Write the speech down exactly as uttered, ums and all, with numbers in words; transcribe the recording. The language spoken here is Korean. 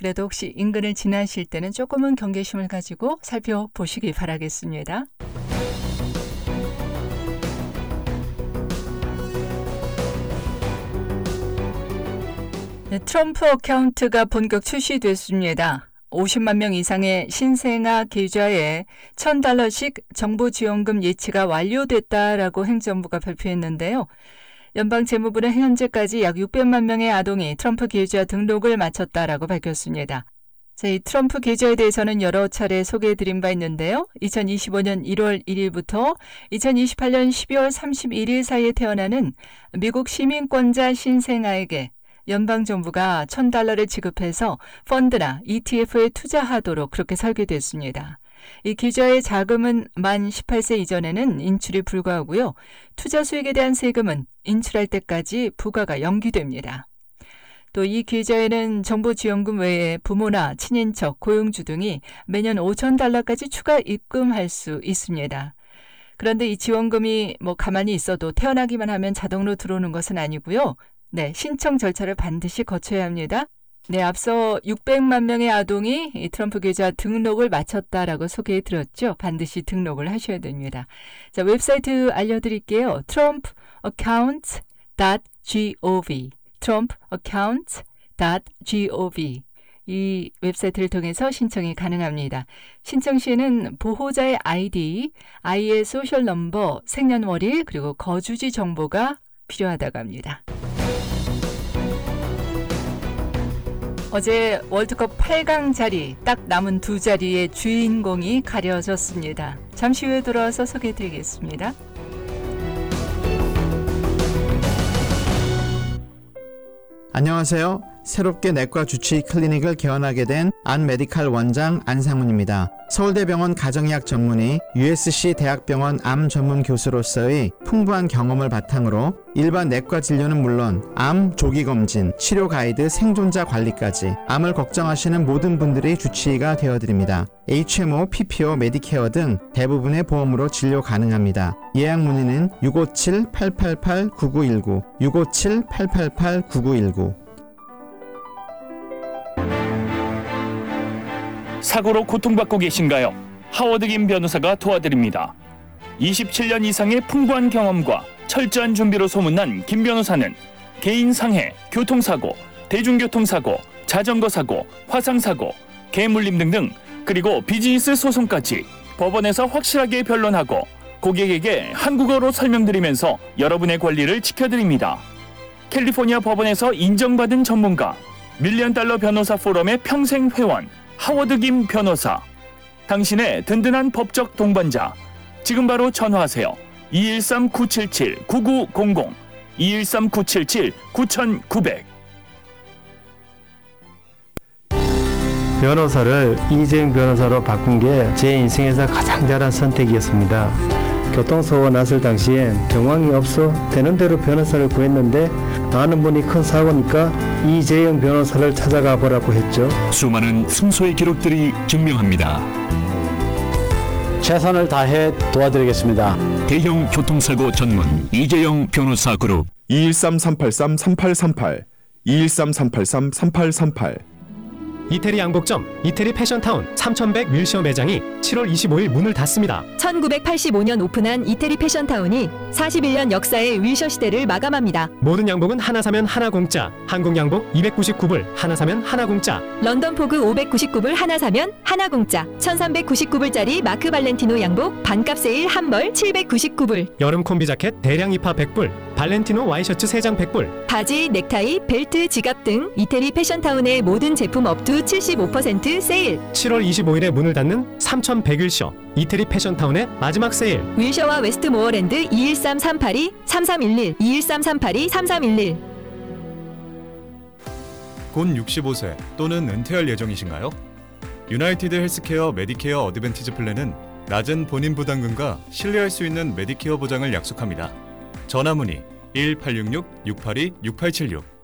그래도 혹시 인근을 지나실 때는 조금은 경계심을 가지고 살펴보시기 바라겠습니다. 네, 트럼프 어카운트가 본격 출시됐습니다. 오십만 명 이상의 신생아 계좌에 천 달러씩 정부 지원금 예치가 완료됐다라고 행정부가 발표했는데요. 연방재무부는 현재까지 약 육백만 명의 아동이 트럼프 계좌 등록을 마쳤다라고 밝혔습니다. 자, 이 트럼프 계좌에 대해서는 여러 차례 소개해드린 바 있는데요. 이천이십오년 일월 일일부터 이천이십팔년 십이월 삼십일일 사이에 태어나는 미국 시민권자 신생아에게 연방정부가 천 달러를 지급해서 펀드나 이티에프에 투자하도록 그렇게 설계됐습니다. 이 계좌의 자금은 만 십팔 세 이전에는 인출이 불가하고요. 투자 수익에 대한 세금은 인출할 때까지 부과가 연기됩니다. 또 이 계좌에는 정부 지원금 외에 부모나 친인척, 고용주 등이 매년 오천 달러까지 추가 입금할 수 있습니다. 그런데 이 지원금이 뭐 가만히 있어도 태어나기만 하면 자동으로 들어오는 것은 아니고요. 네, 신청 절차를 반드시 거쳐야 합니다. 네, 앞서 육백만 명의 아동이 이 트럼프 계좌 등록을 마쳤다라고 소개해드렸죠. 반드시 등록을 하셔야 됩니다. 자, 웹사이트 알려드릴게요. 트럼프 어카운트 닷 지오비 트럼프 어카운트 닷 지오비 이 웹사이트를 통해서 신청이 가능합니다. 신청 시에는 보호자의 아이디, 아이의 소셜 넘버, 생년월일, 그리고 거주지 정보가 필요하다고 합니다. 어제 월드컵 팔 강 자리, 딱 남은 두 자리의 주인공이 가려졌습니다. 잠시 후에 돌아와서 소개해드리겠습니다. 안녕하세요. 새롭게 내과 주치의 클리닉을 개원하게 된 안메디칼 원장 안상훈입니다. 서울대병원 가정의학 전문의, 유에스씨 대학병원 암 전문 교수로서의 풍부한 경험을 바탕으로 일반 내과 진료는 물론 암 조기검진, 치료 가이드, 생존자 관리까지 암을 걱정하시는 모든 분들의 주치의가 되어드립니다. 에이치엠오, 피피오, 메디케어 등 대부분의 보험으로 진료 가능합니다. 예약 문의는 육오칠 팔팔팔 구구일구, 육오칠 팔팔팔 구구일구. 사고로 고통받고 계신가요? 하워드 김 변호사가 도와드립니다. 이십칠 년 이상의 풍부한 경험과 철저한 준비로 소문난 김 변호사는 개인 상해, 교통사고, 대중교통사고, 자전거사고, 화상사고, 개물림 등등, 그리고 비즈니스 소송까지 법원에서 확실하게 변론하고 고객에게 한국어로 설명드리면서 여러분의 권리를 지켜드립니다. 캘리포니아 법원에서 인정받은 전문가, 밀리언 달러 변호사 포럼의 평생 회원, 하워드 김 변호사. 당신의 든든한 법적 동반자. 지금 바로 전화하세요. 이일삼 구칠칠 구구공공, 이일삼 구칠칠 구구공공. 변호사를 이재용 변호사로 바꾼 게 제 인생에서 가장 잘한 선택이었습니다. 교통사고가 났을 당시엔 정황이 없어 되는 대로 변호사를 구했는데 아는 분이 큰 사고니까 이재용 변호사를 찾아가 보라고 했죠. 수많은 승소의 기록들이 증명합니다. 최선을 다해 도와드리겠습니다. 대형 교통사고 전문 이재용 변호사 그룹 이일삼 삼팔삼 삼팔삼팔, 이일삼 삼팔삼 삼팔삼팔. 이태리 양복점, 이태리 패션타운 삼천백 윌셔 매장이 칠월 이십오일 문을 닫습니다. 천구백팔십오 년 오픈한 이태리 패션타운이 사십일 년 역사의 윌셔 시대를 마감합니다. 모든 양복은 하나 사면 하나 공짜. 한국 양복 이백구십구 불, 하나 사면 하나 공짜. 런던 포그 오백구십구 불, 하나 사면 하나 공짜. 천삼백구십구 불짜리 마크 발렌티노 양복 반값 세일 한 벌 칠백구십구 불. 여름 콤비 자켓 대량 입하 백 불. 발렌티노 와이셔츠 세 장 백 불. 바지, 넥타이, 벨트, 지갑 등 이태리 패션타운의 모든 제품 업투 칠십오 퍼센트 세일. 칠월 이십오일에 문을 닫는 삼천백 윌셔, 이태리 패션타운의 마지막 세일. 윌셔와 웨스트모어랜드 이일삼 삼팔이 삼삼일일, 이일삼 삼팔이 삼삼일일. 곧 육십오 세 또는 은퇴할 예정이신가요? 유나이티드 헬스케어 메디케어 어드밴티지 플랜은 낮은 본인 부담금과 신뢰할 수 있는 메디케어 보장을 약속합니다. 전화 문의 일 팔육육 육팔이 육팔칠육.